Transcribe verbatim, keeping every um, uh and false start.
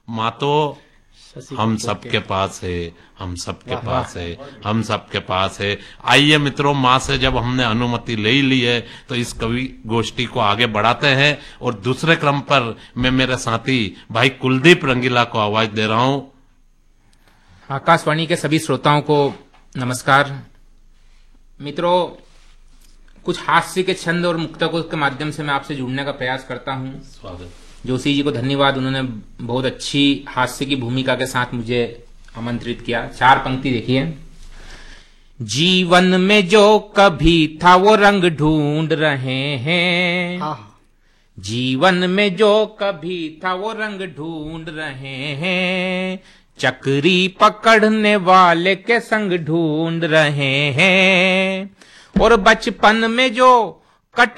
माँ तो हम सबके पास है, हम सबके पास है, हम सबके पास है। आइए मित्रों, माँ से जब हमने अनुमति ले ली है तो इस कवि गोष्ठी को आगे बढ़ाते हैं। और दूसरे क्रम पर मैं मेरे साथी भाई कुलदीप रंगीला को आवाज दे रहा हूं। आकाशवाणी के सभी श्रोताओं को नमस्कार। मित्रों, कुछ हास्य के छंद और मुक्तकों के माध्यम से मैं आपसे जुड़ने का प्रयास करता हूं। स्वागत। जोशी जी को धन्यवाद, उन्होंने बहुत अच्छी हास्य की भूमिका के साथ मुझे आमंत्रित किया। चार पंक्ति देखिए। जीवन में जो कभी था वो रंग ढूंढ रहे हैं, जीवन में जो कभी था वो रंग ढूंढ रहे हैं, चक्री पकड़ने वाले के संग ढूंढ रहे हैं। और बचपन में जो